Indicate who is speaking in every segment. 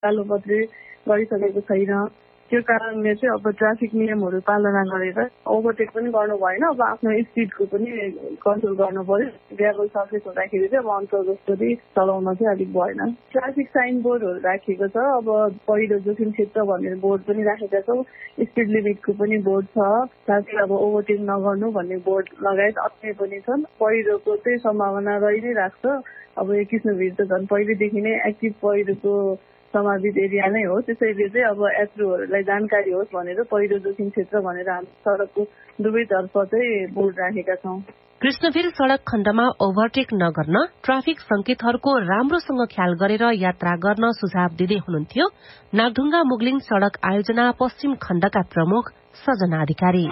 Speaker 1: कालोपत्री गरिसकेको छैन। त्यो कारणले चाहिँ अब ट्राफिक नियमहरू पालना गरेर ओभरटेक पनि गर्नु भएन। अब आफ्नो स्पिडको पनि कन्ट्रोल गर्नु पर्यो। ग्राभल सर्फेस हुँदाखेरि चाहिँ अब अन्तर्गतरी चलाउन चाहिँ अलिक भएन। ट्राफिक साइन बोर्डहरू राखेको छ। अब पहिरो जोखिम क्षेत्र भनेर बोर्ड पनि राखेका छौँ। स्पिड लिमिटको पनि बोर्ड छ। साथै अब ओभरटेक नगर्नु भन्ने बोर्ड लगायत अन्य पनि छन्। पहिरोको चाहिँ सम्भावना रहि नै राख्छ। अब यो कृष्णवीर त झन् पहिलेदेखि नै एक्टिभ पहिरोको समावित एरिया नै हो। त्यसैले चाहिँ अब यात्रुहरूलाई जानकारी होस् भनेर पहिरो जोखिम क्षेत्र भनेर हामी सडकको दुवैतर्फ चाहिँ बोर्ड राखेका छौँ।
Speaker 2: कृष्णवीर सड़क खण्डमा ओभरटेक नगर्न ट्राफिक संकेतहरूको राम्रोसँग ख्याल गरेर यात्रा गर्न सुझाव दिँदै हुनुहुन्थ्यो नागढुङ्गा मुगलिङ सड़क आयोजना पश्चिम खण्डका प्रमुख सजना अधिकारी।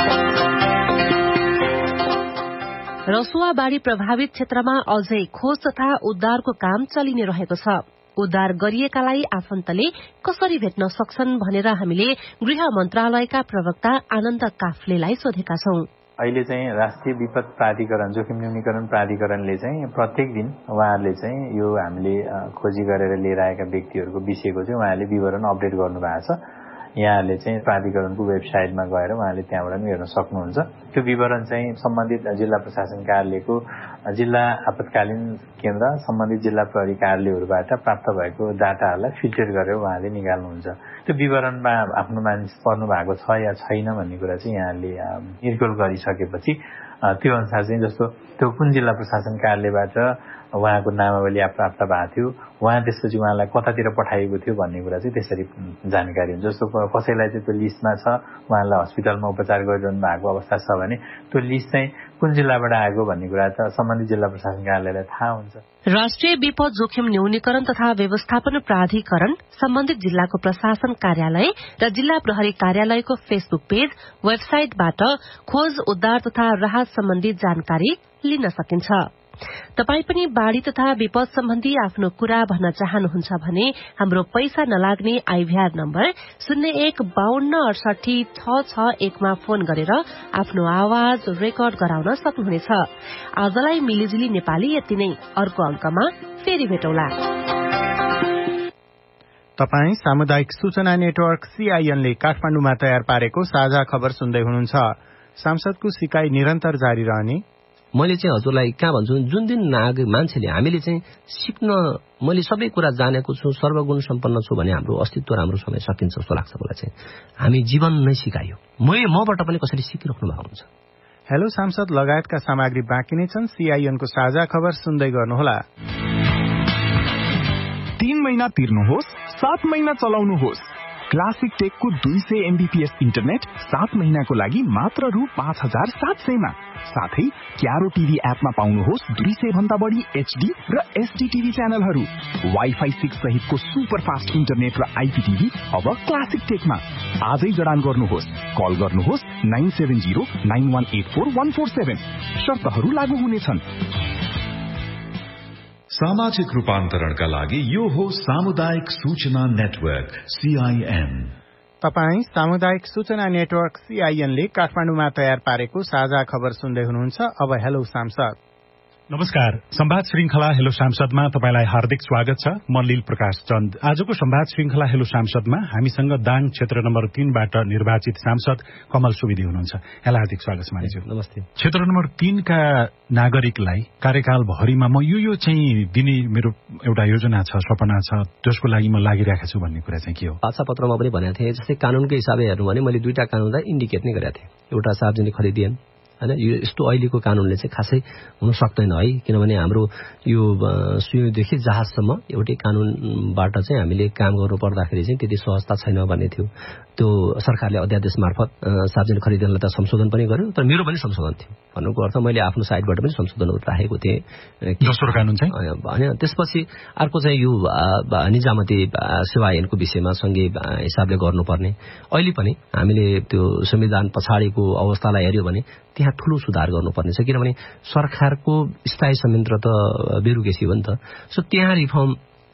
Speaker 2: रसुवाबाड़ी प्रभावित क्षेत्रमा अझै खोज तथा उद्धारको काम चलि नै रहेको छ। उद्धार गरिएकालाई आफन्तले कसरी भेट्न सक्छन् भनेर हामीले गृह मन्त्रालयका प्रवक्ता आनन्द काफ्लेलाई सोधेका छौं।
Speaker 3: अहिले चाहिँ राष्ट्रिय विपद प्राधिकरण जोखिम न्यूनीकरण प्राधिकरणले चाहिँ प्रत्येक दिन उहाँहरूले चाहिँ यो हामीले खोजी गरेर लिएर आएका व्यक्तिहरूको विषयको चाहिँ उहाँहरूले विवरण अपडेट गर्नु भएको छ। यहाँहरूले चाहिँ प्राधिकरणको वेबसाइटमा गएर उहाँले त्यहाँबाट पनि हेर्न सक्नुहुन्छ। त्यो विवरण चाहिँ सम्बन्धित जिल्ला प्रशासन कार्यालयको जिल्ला आपतकालीन केन्द्र सम्बन्धित जिल्ला प्रहरी कार्यालयहरूबाट प्राप्त भएको डाटाहरूलाई फिल्टर गरेर उहाँले निकाल्नुहुन्छ। त्यो विवरणमा आफ्नो मानिस पर्नु भएको छ या छैन भन्ने कुरा चाहिँ यहाँले निर्गोल गरिसकेपछि त्यो अनुसार चाहिँ जस्तो त्यो कुन जिल्ला प्रशासन कार्यालयबाट उहाँको नामावली प्राप्त भएको थियो, उहाँ त्यसपछि उहाँलाई कतातिर पठाइएको थियो भन्ने कुरा चाहिँ त्यसरी जानकारी हुन्छ। जस्तो कसैलाई चाहिँ त्यो लिस्टमा छ, उहाँलाई हस्पिटलमा उपचार गरिरहनु भएको अवस्था छ भने त्यो लिस्ट चाहिँ कुन जिल्लाबाट आएको भन्ने कुरा त सम्बन्धित जिल्ला प्रशासन कार्यालयलाई थाहा हुन्छ।
Speaker 2: राष्ट्रिय विपद जोखिम न्यूनीकरण तथा व्यवस्थापन प्राधिकरण सम्बन्धित जिल्लाको प्रशासन कार्यालय र जिल्ला प्रहरी कार्यालयको फेसबुक पेज वेबसाइटबाट खोज उद्धार तथा राहत सम्बन्धी जानकारी लिन सकिन्छ। तपाई पनि बाढ़ी तथा विपद सम्बन्धी आफ्नो कुरा भन्न चाहनुहुन्छ भने हाम्रो पैसा नलाग्ने आईभीआर नम्बर 0152686661 मा फोन गरेर आफ्नो आवाज रेकर्ड गराउन सक्नुहुनेछ। आजलाई मिलिजुली नेपाली यति नै। अर्को अंकमा फेरि भेटौला।
Speaker 4: तपाई सामुदायिक सूचना नेटवर्क CIN ले काठमाडौँमा तयार पारेको साझा खबर सुन्दै हुनुहुन्छ। सांसदको सिकाइ निरन्तर जारी रहने।
Speaker 5: मैले चाहिँ हजुरलाई कहाँ भन्छु, जुन दिन नाग मान्छेले हामीले चाहिँ सिक्न मैले सबै कुरा जानेको छु, सर्वगुण सम्पन्न छु भने हाम्रो अस्तित्व राम्रो समय सकिन्छ जस्तो लाग्छ मलाई चाहिँ। हामी जीवन नै सिकायो, मबाट पनि कसरी सिकिराख्नु भएको हुन्छ।
Speaker 4: हेलो सांसद लगायतका सामग्री बाँकी नै छन्। CIN को साझा खबर सुन्दै गर्नुहोला।
Speaker 6: 3 महिना तिर्नुहोस्, 7 महिना चलाउनुहोस्। क्लासिक टेकको 200 MBPS इन्टरनेट 7 महिनाको लागि मात्र रु 5700 मा। साथै क्यारो टिभी एपमा पाउनुहोस् 200 भन्दा बढी HD र SD टिभी च्यानलहरू। वाइफाई 6 सहितको सुपर फास्ट इन्टरनेट र IPTV अब क्लासिक टेकमा। आजै जडान गर्नुहोस्। कल गर्नुहोस् 9709184147। शर्तहरू लागू हुनेछन्।
Speaker 7: सामाजिक रूपान्तरणका लागि यो हो सामुदायिक सूचना नेटवर्क CIN।
Speaker 4: तपाई सामुदायिक सूचना नेटवर्क CIN ले काठमाडौँमा तयार पारेको साझा खबर सुन्दै हुनुहुन्छ। अब हेलो सांसद।
Speaker 8: नमस्कार। संवाद श्रृंखला हेलो सांसदमा तपाईलाई हार्दिक स्वागत छ। म लील प्रकाश चन्द। आजको संवाद श्रृंखला हेलो सांसदमा हामीसँग दाङ क्षेत्र नम्बर 3 बाट निर्वाचित सांसद कमल सुवेदी हुनुहुन्छ। यहाँलाई हार्दिक स्वागत छ मानिज्यू।
Speaker 5: नमस्ते।
Speaker 8: क्षेत्र नम्बर 3 का नागरिकलाई कार्यकाल भरिमा म यो चाहिँ दिने मेरो एउटा योजना छ, सपना छ, जसको लागि म लागिरहेको छु भन्ने कुरा चाहिँ के हो?
Speaker 5: वाचा पत्रमा पनि भनेको थिएँ। जस्तै कानूनकै हिसाबले हेर्नु भने मैले 2टा कानूनलाई इन्डिकेट नै गरेको थिएँ। एउटा सार्वजनिक खरिद ऐन हैन, यो यस्तो अहिलेको कानूनले चाहिँ खासै हुन सक्दैन है, किनभने हाम्रो यो सुयुदेखि जहाजसम्म एउटै कानूनबाट चाहिँ हामीले काम गर्नु पर्दाखेरि चाहिँ त्यति सहजता छैन भन्ने थियो। त्यो सरकारले अध्यादेश मार्फत सार्वजनिक खरिद ऐनलाई त संशोधन पनि गर्यो, तर मेरो पनि संशोधन थियो। भन्नुको अर्थ मैले आफ्नो साइडबाट पनि संशोधनहरू राखेको थिएँ।
Speaker 8: दोस्रो कानून चाहिँ
Speaker 5: हैन। त्यसपछि अर्को चाहिँ यो निजामती सेवा ऐनको विषयमा सँगै हिसाबले गर्नुपर्ने। अहिले पनि हामीले त्यो संविधान पछाडिको अवस्थालाई हेर्यो भने त्यहाँ ठूलो सुधार गर्नुपर्ने छ, किनभने सरकारको स्थायी संयन्त्र त ब्युरोक्रेसी हो नि त। सो त्यहाँ रिफर्म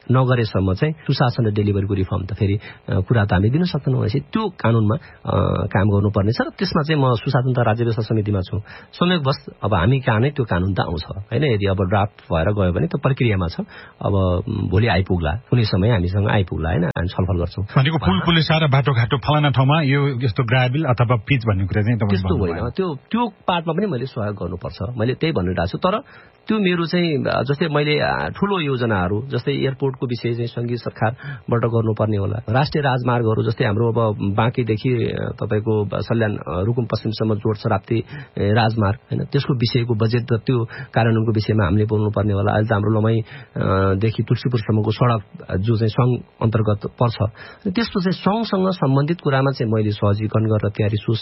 Speaker 5: नगरेसम्म चाहिँ सुशासन र डेलिभरीको रिफर्म त फेरि कुरा त हामी दिन सक्दैनौँ। भनेपछि त्यो कानूनमा काम गर्नुपर्नेछ र त्यसमा चाहिँ म सुशासन त राज्य व्यवस्था समितिमा छु। संयोगवश अब हामी कहाँ नै त्यो कानून त आउँछ होइन। यदि अब ड्राफ्ट भएर गयो भने त्यो प्रक्रियामा छ। अब भोलि आइपुग्ला, कुनै समय हामीसँग आइपुग्ला होइन, हामी छलफल गर्छौँ।
Speaker 8: भनेको पुल पुलिसा र बाटोघाटो फलाना ठाउँमा यो यस्तो ग्राभिल अथवा पिच भन्ने कुरा चाहिँ
Speaker 5: त्यस्तो होइन। त्यो पार्टमा पनि मैले सहयोग गर्नुपर्छ, मैले त्यही भनिरहेको छु। तर त्यो मेरो चाहिँ जस्तै मैले ठुलो योजनाहरू जस्तै एयरपोर्टको विषय चाहिँ सङ्घीय सरकारबाट गर्नुपर्ने होला। राष्ट्रिय राजमार्गहरू जस्तै हाम्रो अब बाँकीदेखि तपाईँको सल्यान रुकुम पश्चिमसम्म जोड्छ राप्ती राजमार्ग होइन, त्यसको विषयको बजेट र त्यो कार्यान्वयनको विषयमा हामीले बोल्नुपर्ने होला। अहिले त हाम्रो लमाईदेखि तुलसीपुरसम्मको सडक जो चाहिँ सङ्घ अन्तर्गत पर्छ, त्यस्तो चाहिँ सङ्घसँग सम्बन्धित कुरामा चाहिँ मैले सहजीकरण गरेर त्यहाँ रिसोर्स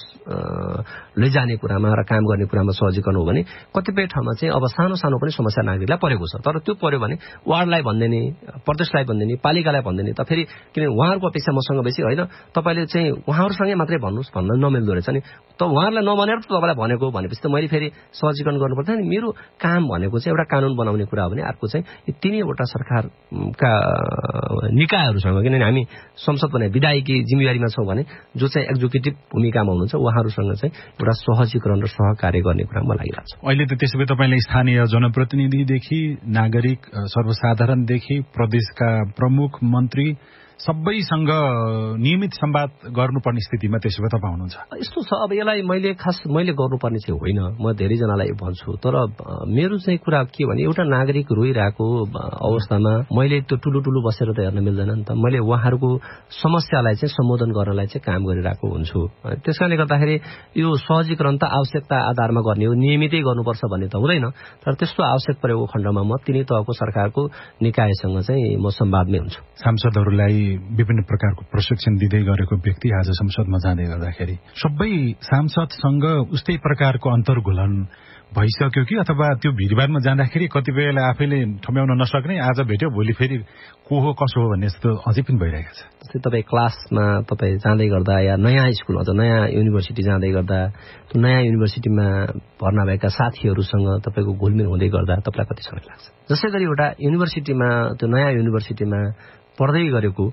Speaker 5: लैजाने कुरामा र काम गर्ने कुरामा सहजीकरण हो भने कतिपय ठाउँमा चाहिँ अब सानो सानो पनि समस्या नागरिकलाई परेको छ। तर त्यो पर्यो भने वार्डलाई भन्दिने, प्रदेशलाई भन्दिने, पालिकालाई भन्दिने त फेरि किनभने उहाँहरूको अपेक्षा मसँग बेसी होइन। तपाईँले चाहिँ उहाँहरूसँगै मात्रै भन्नुहोस् भन्न नमिल्दो रहेछ नि। त उहाँहरूलाई नभनेर त तपाईँलाई भनेको भनेपछि त मैले फेरि सहजीकरण गर्नुपर्छ नि। मेरो काम भनेको चाहिँ एउटा कानुन बनाउने कुरा हो भने अर्को चाहिँ यी तीनैवटा सरकारका निकायहरूसँग, किनभने हामी संसद भने विधायकी जिम्मेवारीमा छौँ भने जो चाहिँ एक्जिक्युटिभ भूमिकामा हुनुहुन्छ उहाँहरूसँग चाहिँ एउटा सहजीकरण र सहकार्य गर्ने कुरा मलाई लागिरहेको छ।
Speaker 8: अहिले त त्यसो भए तपाईँले स्थानीय जनप्रतिनिधिदेखि नागरिक सर्वसाधारणदेखि प्रदेशका प्रमुख मन्त्री सबैसँग नियमित संवाद गर्नुपर्ने स्थितिमा त्यसो भए तपाईँ हुनुहुन्छ।
Speaker 5: यस्तो छ, अब यसलाई मैले गर्नुपर्ने चाहिँ होइन, म धेरैजनालाई भन्छु। तर मेरो चाहिँ कुरा के भने एउटा नागरिक रोइरहेको अवस्थामा मैले त्यो ठुलो बसेर त हेर्न मिल्दैन नि त। मैले उहाँहरूको समस्यालाई चाहिँ सम्बोधन गर्नलाई चाहिँ काम गरिरहेको हुन्छु। त्यस कारणले गर्दाखेरि यो सहजीकरण त आवश्यकता आधारमा गर्ने हो, नियमितै गर्नुपर्छ भन्ने त हुँदैन। तर त्यस्तो आवश्यक परेको खण्डमा म तिनै तहको सरकारको निकायसँग चाहिँ म संवादमै हुन्छु।
Speaker 8: सांसदहरूलाई विभिन्न प्रकारको प्रशिक्षण दिँदै गरेको व्यक्ति आज संसदमा जाँदै गर्दाखेरि सबै सांसदसँग उस्तै प्रकारको अन्तर्घुलन भइसक्यो कि अथवा त्यो भिडभाडमा जाँदाखेरि कतिपयलाई आफैले ठम्याउन नसक्ने आज भेट्यो भोलि फेरि को हो कसो हो भन्ने जस्तो अझै पनि भइरहेको छ।
Speaker 5: जस्तै तपाईँ क्लासमा तपाईँ जाँदै गर्दा या नयाँ स्कुल अथवा नयाँ युनिभर्सिटी जाँदै गर्दा त्यो नयाँ युनिभर्सिटीमा भर्ना भएका साथीहरूसँग तपाईँको घुलमिल हुँदै गर्दा तपाईँलाई कति समय लाग्छ? जसै गरी एउटा युनिभर्सिटीमा त्यो नयाँ युनिभर्सिटीमा पढ्दै गरेको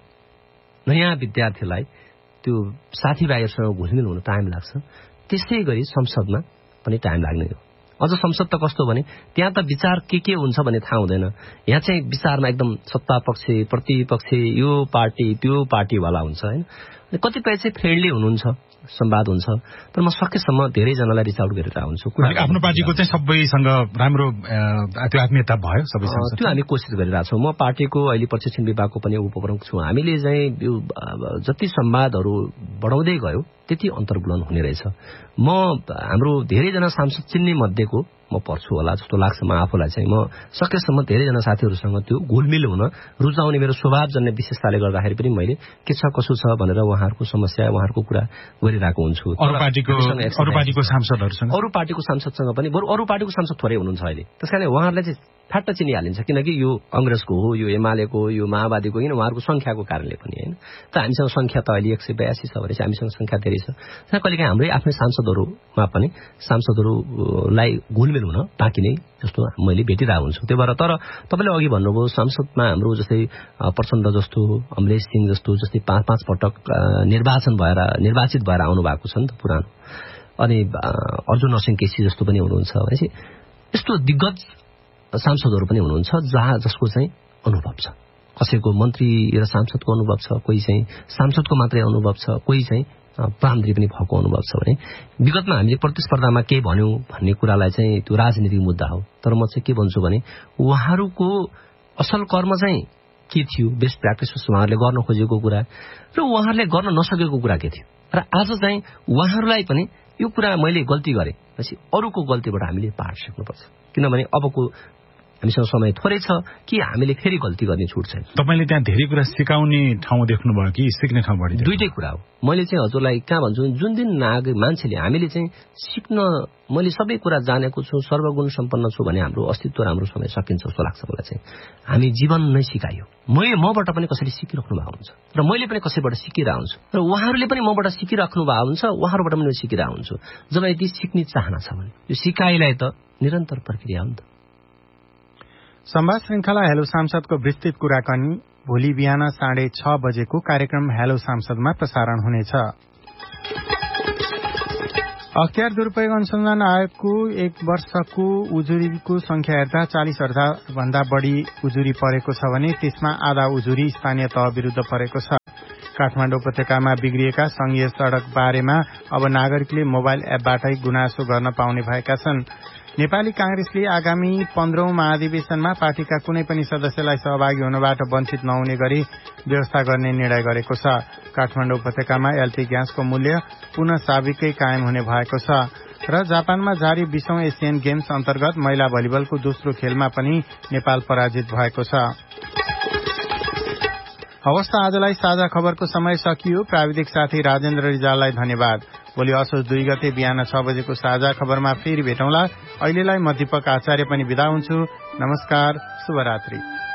Speaker 5: नयाँ विद्यार्थीलाई त्यो साथीभाइहरूसँग घुलमिल हुन टाइम लाग्छ, त्यस्तै गरी संसदमा पनि टाइम लाग्ने हो। अझ संसद त कस्तो भने त्यहाँ त विचार के हुन्छ भन्ने थाहा हुँदैन। यहाँ चाहिँ विचारमा एकदम सत्ता पक्ष प्रतिपक्ष यो पार्टी त्यो पार्टीवाला हुन्छ होइन। कतिपय चाहिँ फ्रेन्डली हुनुहुन्छ, संवाद हुन्छ। तर म सकेसम्म धेरैजनालाई रिच आउट गरेर हुन्छु।
Speaker 8: आफ्नो पार्टीको चाहिँ सबैसँग राम्रो त्यो आत्मीयता भयो सबैसँग,
Speaker 5: त्यो हामी कोसिस गरिरहेछौँ। म पार्टीको अहिले प्रशिक्षण विभागको पनि उपप्रमुख छु। हामीले चाहिँ यो जति संवादहरू बढाउँदै गयो त्यति अन्तर्गुलन हुने रहेछ। म हाम्रो धेरैजना सांसद चिन्ने मध्येको म पर्छु होला जस्तो लाग्छ। म आफूलाई चाहिँ म सकेसम्म धेरैजना साथीहरूसँग त्यो घुलमिल हुन रुचाउने मेरो स्वभावजन्य विशेषताले गर्दाखेरि पनि मैले के छ कसो छ भनेर उहाँहरूको समस्या उहाँहरूको कुरा गरिरहेको हुन्छु।
Speaker 8: अरू पार्टीको सांसदहरूसँग
Speaker 5: अरू पार्टीको सांसदसँग पनि बरु अरू पार्टीको सांसद थोरै हुनुहुन्छ अहिले। त्यसकारण उहाँहरूलाई चाहिँ फ्याट्ट चिनिहालिन्छ, किनकि यो कांग्रेसको हो, यो एमालेको, यो माओवादीको, किन उहाँहरूको संख्याको कारणले पनि होइन। त हामीसँग संख्या त अहिले 182 छ भनेपछि हामीसँग संख्या धेरै छ। कहिलेकाहीँ हाम्रै आफ्नै सांसदहरूमा पनि सांसदहरूलाई घुलमिल हुन बाँकी नै जस्तो मैले भेटिरहेको हुन्छु। त्यही भएर तर तपाईँले अघि भन्नुभयो संसदमा हाम्रो जस्तै प्रचण्ड जस्तो, अमरेश सिंह जस्तो जस्तै 5 पटक निर्वाचित भएर आउनु भएको छ नि त पुरानो, अनि अर्जुन नरसिंह केसी जस्तो पनि हुनुहुन्छ भनेपछि यस्तो दिग्गज सांसदहरू पनि हुनुहुन्छ जसको चाहिँ अनुभव छ। कसैको मन्त्री र सांसदको अनुभव छ, कोही चाहिँ सांसदको मात्रै अनुभव छ, कोही चाहिँ प्रधानमन्त्री पनि भएको अनुभव छ। भने विगतमा हामीले प्रतिस्पर्धामा के भन्यौं भन्ने कुरालाई चाहिँ त्यो राजनीतिक मुद्दा हो। तर म चाहिँ के भन्छु भने उहाँहरूको असल कर्म चाहिँ के थियो, बेस्ट प्र्याक्टिसेस उहाँहरूले गर्न खोजेको कुरा र उहाँहरूले गर्न नसकेको कुरा के थियो। र आज चाहिँ उहाँहरूलाई पनि यो कुरा मैले गल्ती गरेँ पछि अरूको गल्तीबाट हामीले पाठ सिक्नुपर्छ, किनभने अबको हामीसँग समय थोरै छ कि हामीले फेरि गल्ती गर्ने छुट छैन।
Speaker 8: तपाईले त्यहाँ धेरै कुरा सिकाउने ठाउँ देख्नुभयो कि सिक्ने ठाउँ बढी?
Speaker 5: दुईटै कुरा हो। मैले चाहिँ हजुरलाई कहाँ भन्छु, जुन दिन मान्छेले हामीले चाहिँ सिक्न मैले सबै कुरा जानेको छु, सर्वगुण सम्पन्न छु भने हाम्रो अस्तित्व राम्रो समय सकिन्छ जस्तो लाग्छ मलाई चाहिँ। हामी जीवन नै सिकायो। मबाट पनि कसैले सिकिराख्नु भएको हुन्छ र मैले पनि कसैबाट सिकिरहेको हुन्छु र उहाँहरूले पनि मबाट सिकिराख्नु भएको हुन्छ, उहाँहरूबाट पनि सिकिरहेको हुन्छु। जब यदि सिक्ने चाहना छ भने यो सिकाइलाई त निरन्तर प्रक्रिया हो नि त।
Speaker 4: संवाद श्रृंखला हेलो सांसदको विस्तृत कुराकानी भोलि बिहान 6:30 बजेको कार्यक्रम हेलो सांसदमा प्रसारण हुनेछ। अख्तियार दुरूपयोग अनुसन्धान आयोगको 1 वर्षको उजुरीको संख्या हेर्दा 40,000 भन्दा बढ़ी उजुरी परेको छ भने त्यसमा आधा उजुरी स्थानीय तह विरूद्ध परेको छ। काठमाडौँ उपत्यकामा बिग्रिएका संघीय सड़क बारेमा अब नागरिकले मोबाइल एपबाटै गुनासो गर्न पाउने भएका छन्। नेपाली कांग्रेसले आगामी 15औं महाधिवेशनमा पार्टीका कुनै पनि सदस्यलाई सहभागी हुनबाट वञ्चित नहुने गरी व्यवस्था गर्ने निर्णय गरेको छ। काठमाडौँ उपत्यकामा एलपी ग्यासको मूल्य पुनः स्वाभाविकै कायम हुने भएको छ र जापानमा जारी 20औं एशियन गेम्स अन्तर्गत महिला भलिबलको दोस्रो खेलमा पनि नेपाल पराजित भएको छ। हवस् त आजलाई साझा खबरको समय सकियो। प्राविधिक साथी राजेन्द्र रिजाललाई धन्यवाद। भोलि असोज 2 गते बिहान 6 बजेको साझा खबरमा फेरि भेटौँला। अहिलेलाई म दीपक आचार्य पनि बिदा हुन्छु। नमस्कार, शुभरात्रि।